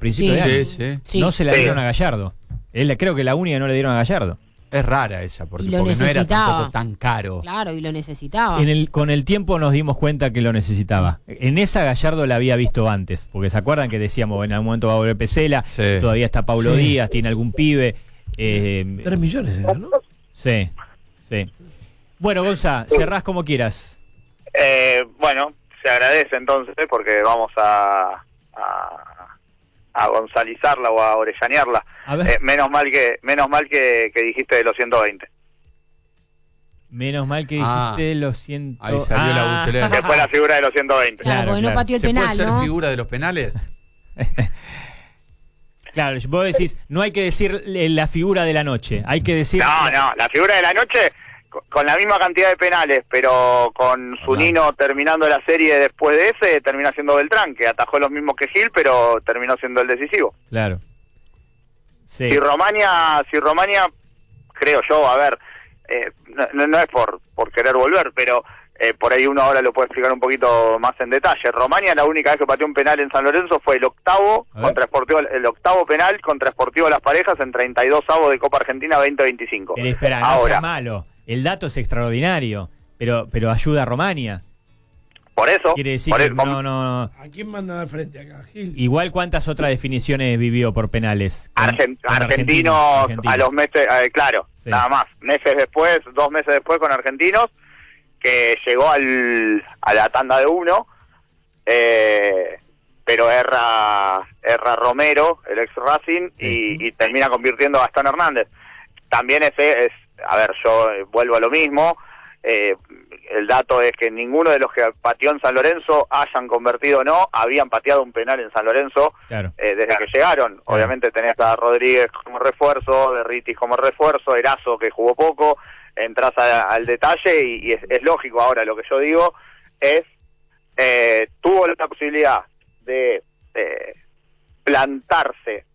principio de año. Sí. No se la dieron a Gallardo. Creo que la única no le dieron a Gallardo. Es rara esa, porque no era tampoco tan caro. Claro, y lo necesitaba. Con el tiempo nos dimos cuenta que lo necesitaba. En esa Gallardo la había visto antes, porque se acuerdan que decíamos, en algún momento va a volver Pesela, todavía está Paulo Díaz, tiene algún pibe. 3 millones era, ¿no? Sí. Bueno, Gonza, cerrás como quieras. Bueno, se agradece entonces, porque vamos a gonzalizarla o a orellanearla. Menos mal que dijiste de los 120. Menos mal que dijiste los 100. Ahí salió la butelera. Que fue la figura de los 120. Claro, porque no pateó el penal, ¿Se puede ¿no? ser figura de los penales? Claro, vos decís, no hay que decir la figura de la noche, hay que decir... No, la figura de la noche, con la misma cantidad de penales, pero con Zunino terminando la serie después de ese, termina siendo Beltrán, que atajó los mismos que Gil, pero terminó siendo el decisivo. Claro. Sí. Si Romaña, creo yo, a ver, no es por querer volver, pero por ahí uno ahora lo puede explicar un poquito más en detalle. Romaña, la única vez que pateó un penal en San Lorenzo fue el octavo penal contra Sportivo Las Parejas en 32avos de Copa Argentina 2025. Pero espera, no sea malo. El dato es extraordinario, pero ayuda a Romaña. Por eso. Quiere decir que no. ¿A quién mandan al frente acá? Gil. Igual, ¿cuántas otras definiciones vivió por penales? Argentinos a los meses, claro, nada más. 2 meses después con Argentinos, que llegó a la tanda de 1, pero erra Romero, el ex Racing, y termina convirtiendo a Gastón Hernández. También a ver, yo vuelvo a lo mismo. El dato es que ninguno de los que pateó en San Lorenzo hayan convertido o no, habían pateado un penal en San Lorenzo desde que llegaron. Obviamente tenés a Rodríguez como refuerzo, Derritis como refuerzo, Erazo que jugó poco, entras al detalle y es lógico. Ahora lo que yo digo es, tuvo la posibilidad de plantarse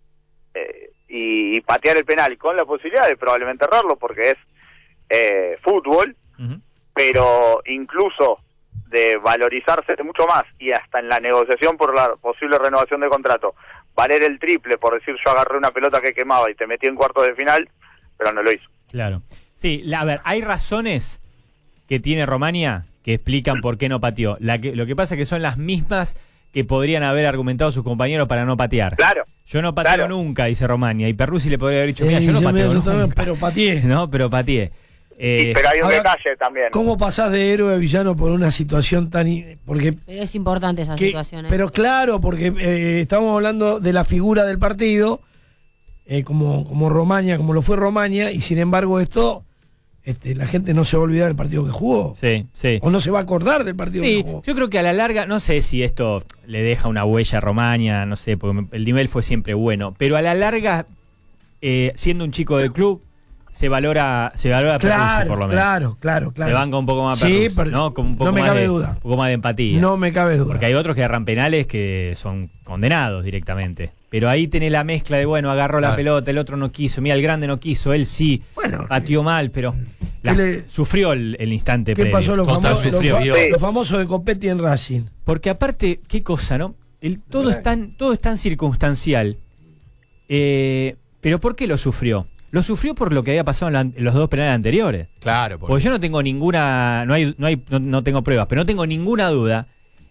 y patear el penal con la posibilidad de probablemente errarlo porque es fútbol, pero incluso de valorizarse mucho más y hasta en la negociación por la posible renovación de contrato, valer el triple por decir yo agarré una pelota que quemaba y te metí en cuartos de final, pero no lo hizo. Claro. Sí, a ver, hay razones que tiene Romaña que explican por qué no pateó. Lo que pasa es que son las mismas que podrían haber argumentado sus compañeros para no patear. Claro. Yo no pateo nunca, dice Romaña, y Perruzzi le podría haber dicho, mira, yo no pateo nunca. Pero pateé. No, pero pateé. Pero hay un detalle también. ¿Cómo pasás de héroe a villano por una situación tan... Pero es importante esa situación. Pero claro, porque estamos hablando de la figura del partido, como Romaña, como lo fue Romaña, y sin embargo esto, la gente no se va a olvidar del partido que jugó. Sí. O no se va a acordar del partido que jugó. Yo creo que a la larga, no sé si esto le deja una huella a Romaña, no sé, porque el nivel fue siempre bueno, pero a la larga, siendo un chico del club, se valora Perruzzi por lo menos. Claro. Se banca un poco más sí, Perruzzi, pero ¿no? Con un poco no me más cabe de, duda. Un poco más de empatía. No me cabe duda. Porque hay otros que agarran penales que son condenados directamente. Pero ahí tenés la mezcla de, agarró la pelota, el otro no quiso, mira, el grande no quiso, él sí, pateó mal, pero sufrió el instante previo. ¿Qué pasó lo famoso de Copetti en Racing? Porque aparte, qué cosa, ¿no? Todo es tan circunstancial. Pero ¿por qué lo sufrió? Lo sufrió por lo que había pasado en los 2 penales anteriores. Claro. Porque yo no tengo ninguna... No tengo pruebas, pero no tengo ninguna duda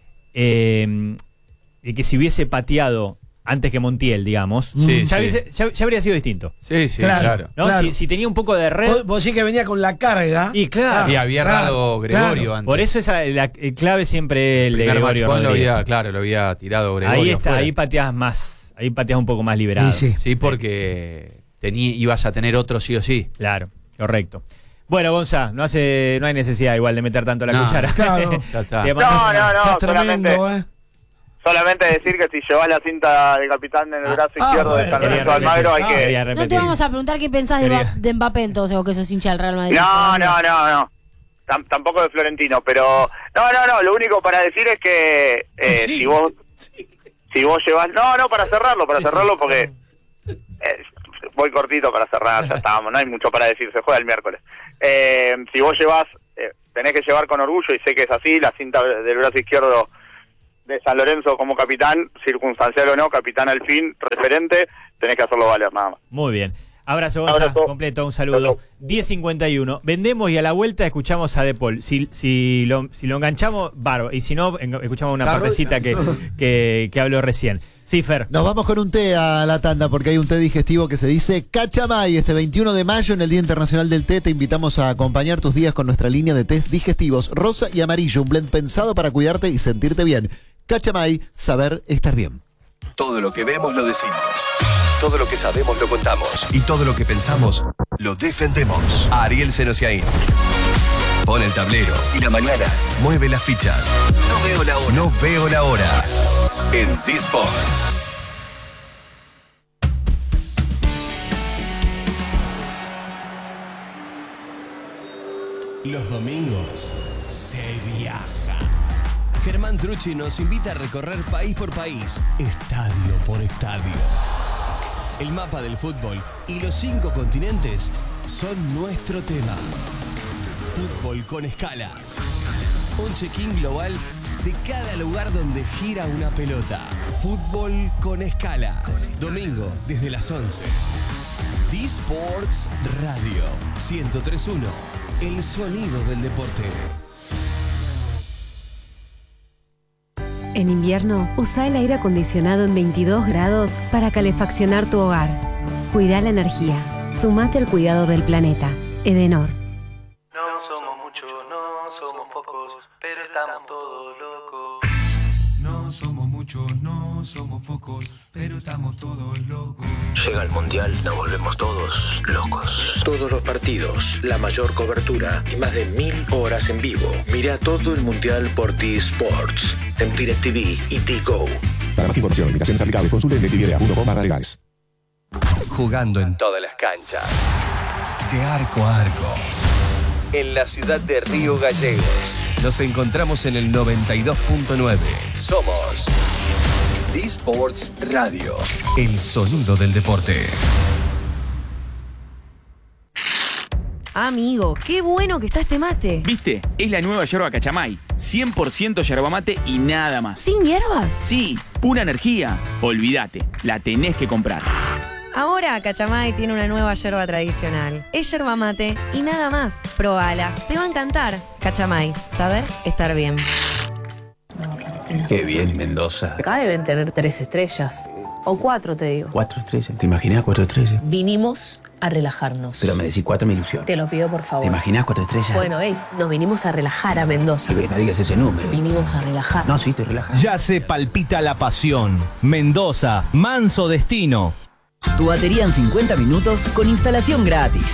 de que si hubiese pateado antes que Montiel, digamos, ya habría sido distinto. Sí, claro. ¿No? Claro. Si tenía un poco de red... Vos sí que venía con la carga. Y claro. Y había errado Gregorio antes. Por eso la clave siempre el de Gregorio Rodríguez. Lo había tirado Gregorio. Ahí está, ahí pateás más, ahí pateás un poco más liberado. Sí, porque... ibas a tener otro sí o sí. Claro, correcto. Bueno, Gonza, no hay necesidad igual de meter tanto la cuchara. Claro. Ya está. No, solamente decir que si llevas la cinta de capitán en el brazo izquierdo de San Lorenzo de Almagro hay que... No te vamos a preguntar qué pensás de Mbappé entonces, o que sos hincha del Real Madrid. No. Tampoco de Florentino, pero... No, lo único para decir es que si vos llevas... No, para cerrarlo porque... voy cortito para cerrar, ya estábamos, no hay mucho para decir, se juega el miércoles. Si vos llevas, tenés que llevar con orgullo, y sé que es así, la cinta del brazo izquierdo de San Lorenzo como capitán, circunstancial o no, capitán al fin, referente, tenés que hacerlo valer nada más. Muy bien. Abrazo, Gonza, completo, un saludo. 10:51. Vendemos y a la vuelta escuchamos a De Paul. Si lo enganchamos, bárbaro. Y si no, escuchamos una partecita que habló recién. Sí, Fer. Nos vamos con un té a la tanda porque hay un té digestivo que se dice Cachamay. Este 21 de mayo, en el Día Internacional del Té, te invitamos a acompañar tus días con nuestra línea de tés digestivos rosa y amarillo. Un blend pensado para cuidarte y sentirte bien. Cachamay, saber estar bien. Todo lo que vemos lo decimos. Todo lo que sabemos lo contamos. Y todo lo que pensamos lo defendemos. Ariel Senosiaín. Pon el tablero y la mañana mueve las fichas. No veo la hora. No veo la hora. En D-Sports. Los domingos se viaja. Germán Trucci nos invita a recorrer país por país, estadio por estadio. El mapa del fútbol y los 5 continentes son nuestro tema. Fútbol con escala. Un check-in global de cada lugar donde gira una pelota. Fútbol con escala. Domingo desde las 11. D-Sports Radio 103.1. El sonido del deporte. En invierno, usa el aire acondicionado en 22 grados para calefaccionar tu hogar. Cuida la energía. Sumate al cuidado del planeta. Edenor. No somos muchos, no somos pocos, pero estamos todos locos. No somos muchos, no somos pocos, pero estamos todos locos. Llega el Mundial, nos volvemos todos locos. Todos los partidos, la mayor cobertura y más de 1000 horas en vivo. Mira todo el Mundial por D-Sports, en DirecTV y T-Go. Para más información, invitaciones aplicables, consulte en DirecTV.com/legales. Jugando en todas las canchas. De arco a arco. En la ciudad de Río Gallegos. Nos encontramos en el 92.9. Somos D-Sports Radio. El sonido del deporte. Amigo, qué bueno que está este mate. ¿Viste? Es la nueva yerba Cachamay. 100% yerba mate y nada más. ¿Sin hierbas? Sí, pura energía. Olvídate, la tenés que comprar. Ahora Cachamay tiene una nueva yerba tradicional. Es yerba mate y nada más. Probala, te va a encantar. Cachamay, saber estar bien. Qué bien, Mendoza. Acá deben tener 3 estrellas. O 4, te digo. 4 estrellas. ¿Te imaginas 4 estrellas? Vinimos a relajarnos. Pero me decís 4, me ilusión. Te lo pido, por favor. ¿Te imaginas 4 estrellas? Bueno, nos vinimos a relajar a Mendoza. No digas ese número. Vinimos a relajar. No, sí, te relajas. Ya se palpita la pasión. Mendoza, manso destino. Tu batería en 50 minutos con instalación gratis.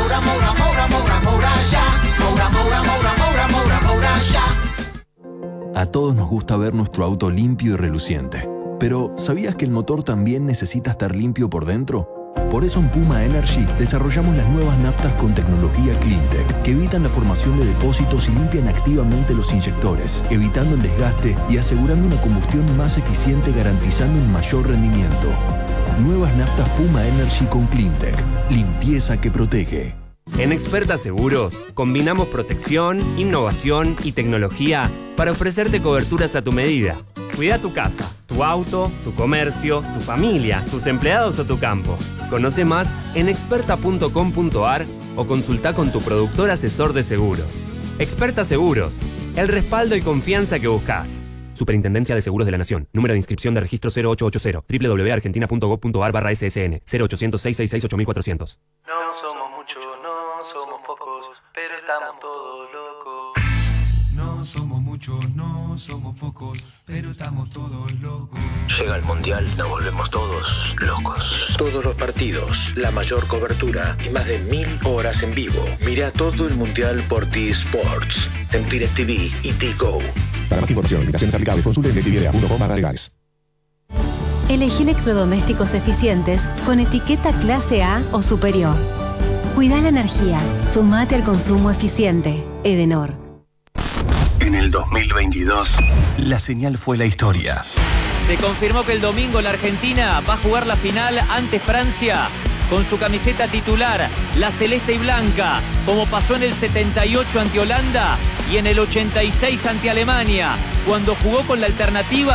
A todos nos gusta ver nuestro auto limpio y reluciente. Pero, ¿sabías que el motor también necesita estar limpio por dentro? Por eso en Puma Energy desarrollamos las nuevas naftas con tecnología CleanTech que evitan la formación de depósitos y limpian activamente los inyectores, evitando el desgaste y asegurando una combustión más eficiente, garantizando un mayor rendimiento. Nuevas naftas Puma Energy con CleanTech. Limpieza que protege. En Experta Seguros combinamos protección, innovación y tecnología para ofrecerte coberturas a tu medida. Cuida tu casa, tu auto, tu comercio, tu familia, tus empleados o tu campo. Conoce más en experta.com.ar o consulta con tu productor asesor de seguros. Experta Seguros, el respaldo y confianza que buscas. Superintendencia de Seguros de la Nación. Número de inscripción de registro 0880. www.argentina.gov.ar/ssn. 0800-666-8400. No somos muchos, no somos pocos, pero estamos todos locos. No somos muchos, no somos pocos, pero estamos todos locos. Llega el Mundial, nos volvemos todos locos. Todos los partidos, la mayor cobertura y más de 1000 horas en vivo. Mira todo el Mundial por D-Sports, en DirecTV y T-Go. Para más información, invitaciones aplicables, consulte en DirecTV.com/legales. Elegí electrodomésticos eficientes con etiqueta clase A o superior. Cuida la energía. Sumate al consumo eficiente. Edenor. En el 2022, la señal fue la historia. Se confirmó que el domingo la Argentina va a jugar la final ante Francia con su camiseta titular, la celeste y blanca, como pasó en el 78 ante Holanda y en el 86 ante Alemania, cuando jugó con la alternativa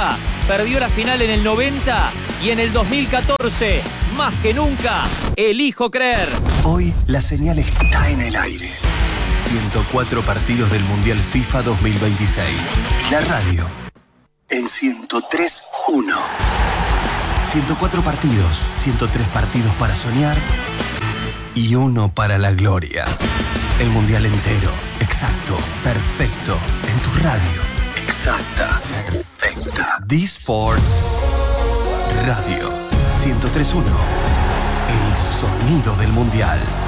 perdió la final en el 90 y en el 2014. Más que nunca, elijo creer. Hoy la señal está en el aire. 104 partidos del Mundial FIFA 2026. La radio en 103.1. 104 partidos, 103 partidos para soñar y uno para la gloria. El Mundial entero, exacto, perfecto, en tu radio. Exacta, perfecta. D-Sports Radio 103.1. El sonido del Mundial.